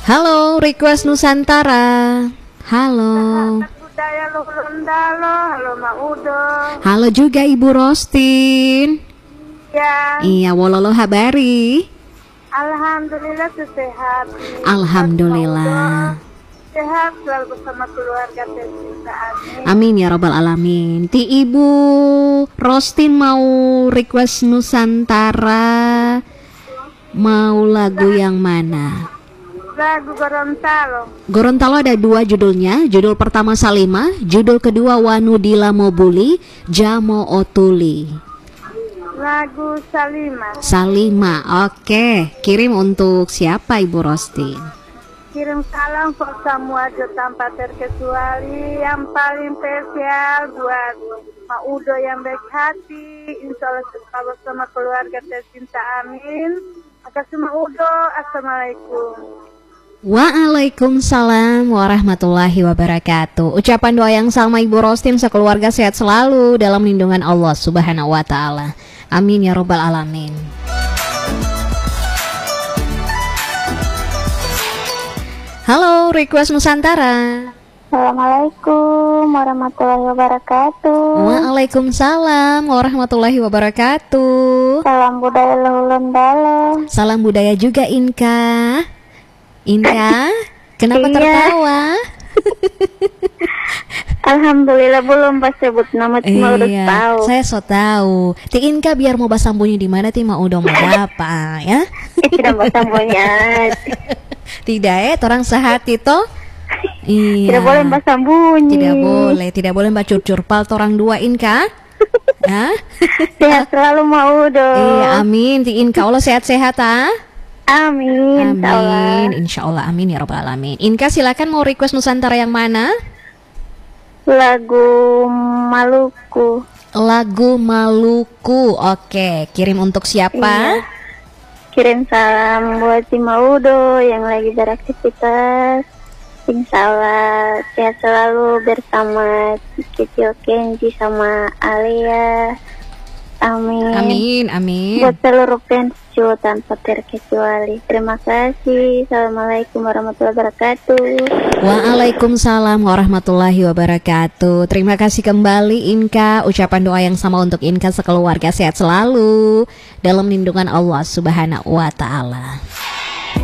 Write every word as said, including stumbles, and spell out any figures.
Halo, Request Nusantara. Halo. Budaya Lundalo, halo Mak Udo. Halo juga Ibu Rostin. Ya. Iya, wololo habari. Alhamdulillah sehat. Alhamdulillah. Sehat selalu bersama keluarga tercinta. Amin. Amin ya robbal alamin. Ti Ibu Rostin mau request Nusantara, mau lagu yang mana? Lagu Gorontalo. Gorontalo ada dua judulnya. Judul pertama Salima, judul kedua Wanudila Mobuli Jamo Otuli. Lagu Salima. Salima, oke. Kirim untuk siapa Ibu Rostin? Kirim salam untuk semua aja tanpa terkecuali. Yang paling spesial buat Mak Udo yang baik hati. Insya Allah tetap bersama keluarga tercinta. Amin. Makasih Mak Udo. Assalamualaikum. Waalaikumsalam warahmatullahi wabarakatuh. Ucapan doa yang sama Ibu Rostin, sekeluarga sehat selalu dalam lindungan Allah Subhanahu wa taala. Amin ya robbal alamin. Halo, Request Nusantara. Assalamualaikum warahmatullahi wabarakatuh. Waalaikumsalam warahmatullahi wabarakatuh. Salam budaya Lundalo. Salam budaya juga Inka. Inka, kenapa Iya. tertawa? Alhamdulillah belum pas sebut nama cuma udah Iya, tahu. saya so tahu. Ti Inka biar mau basambunyi di mana ti mau udah mau apa ya? Eh, tidak mau sambunyi. Tidak eh, orang sehati toh. Iya. Tidak boleh mbak sambunyi. Tidak boleh, tidak boleh mbak curcur pal orang dua Inka. Ya? Sehat selalu mau dong. Iya, amin. Ti Inka Allah sehat-sehat ah. Amin. Amin. Insya Allah amin ya robbal alamin. Inka silakan mau request Nusantara yang mana? Lagu Maluku. Lagu Maluku. Oke, kirim untuk siapa? Iya. Kirim salam buat si Maudo yang lagi beraktivitas. Insya Allah sehat selalu bersama Kecil Kenji sama Alia. Amin. Amin, amin. Buat seluruh fans Cu tanpa terkecuali. Terima kasih. Assalamualaikum warahmatullahi wabarakatuh. Waalaikumsalam warahmatullahi wabarakatuh. Terima kasih kembali Inka. Ucapan doa yang sama untuk Inka, sekeluarga sehat selalu dalam lindungan Allah Subhanahu wa taala.